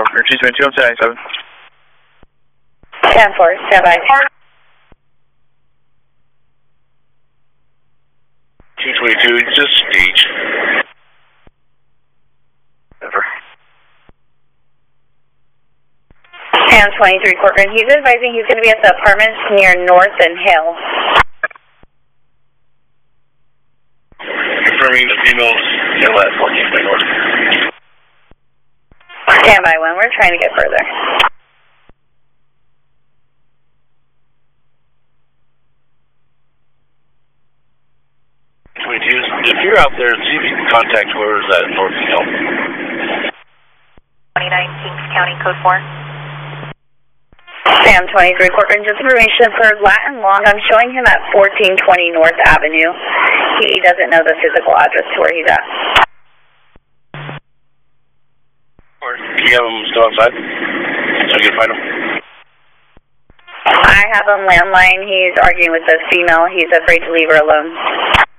Emergency 22 on 1097. 10-4, stand by. 222, just stage. Over. And 23 Corcoran, he's advising he's going to be at the apartments near North and Hill. Confirming the females still at 14 by North. Stand by when we're trying to get further. If you're out there, see if you can contact whoever's at North Hill. 2019 County Code 4. Sam 23 Corcoran, just information for Latin Long. I'm showing him at 1420 North Avenue. He doesn't know the physical address to where he's at. Do you have him still outside? So I can find him. I have him landline. He's arguing with the female. He's afraid to leave her alone.